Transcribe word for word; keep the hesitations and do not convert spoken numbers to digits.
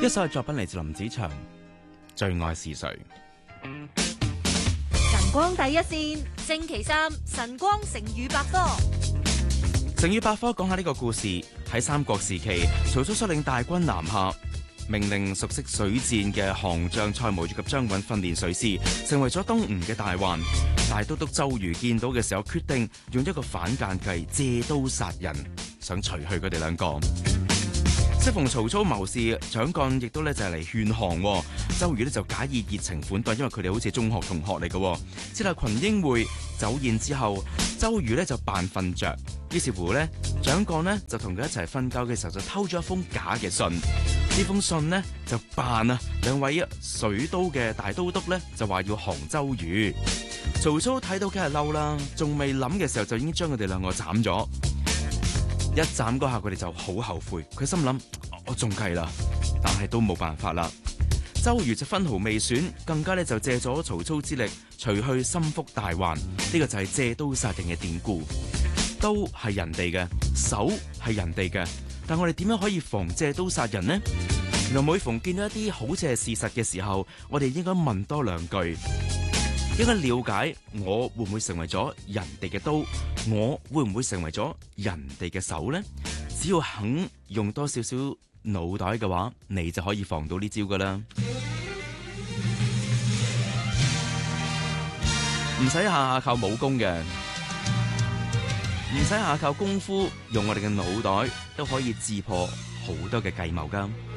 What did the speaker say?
一首作品嚟自林子祥，《最愛是誰》。 晨光第一線，星期三晨光成語百科。 成語百科講下呢個故事。喺三國時期，曹操率領大軍南下，命令熟悉水戰嘅降將蔡瑁以及張允訓練水師，成為咗東吳嘅大患。大都督周瑜見到嘅時候，決定用一個反間計，借刀殺人，想除去佢哋兩個。適逢曹操謀士蔣幹亦都咧就係嚟勸降，周瑜咧就假意熱情款待，因為佢哋好似中學同學嚟嘅。設立群英會酒宴之後，周瑜咧就扮瞓着，於是乎咧蔣幹呢就同佢一齊瞓覺嘅時候就偷咗一封假嘅信。呢封信呢就扮啊兩位水都嘅大都督咧就話要降周瑜。曹操睇到梗係嬲啦，仲未諗嘅時候就已經將佢哋兩個斬咗。一斬嗰下佢哋就好後悔，佢心諗我中計啦，但係都冇辦法啦。周瑜就分毫未損，更加咧就借咗曹操之力除去心腹大患。呢、這個就係借刀殺人嘅典故。刀係人哋嘅，手係人哋嘅，但我哋點樣可以防借刀殺人呢？原來每逢見到一啲好似係事實嘅時候，我哋應該問多兩句。應該了解我會唔會成為咗人哋嘅刀，我會唔會成為咗人哋嘅手呢？只要肯用多少少腦袋嘅話，你就可以防到呢招噶啦。唔使下下靠武功嘅，唔使下下靠功夫，用我哋嘅腦袋都可以自破好多嘅計謀噶。